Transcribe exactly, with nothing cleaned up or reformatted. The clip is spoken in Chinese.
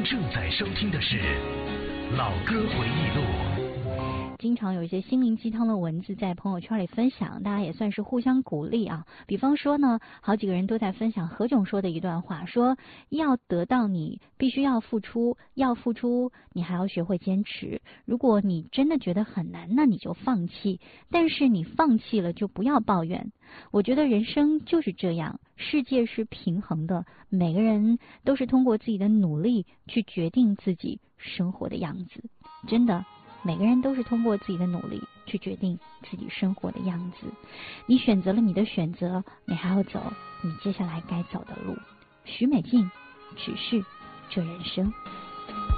正在收听的是《老歌回忆录》。 经常有一些心灵鸡汤的文字在朋友圈里分享，大家也算是互相鼓励啊。比方说呢，好几个人都在分享何炅说的一段话，说要得到你必须要付出，要付出你还要学会坚持。如果你真的觉得很难，那你就放弃，但是你放弃了就不要抱怨。我觉得人生就是这样，世界是平衡的，每个人都是通过自己的努力去决定自己生活的样子，真的。每个人都是通过自己的努力去决定自己生活的样子。你选择了你的选择，你还要走你接下来该走的路。许美静，只是这人生。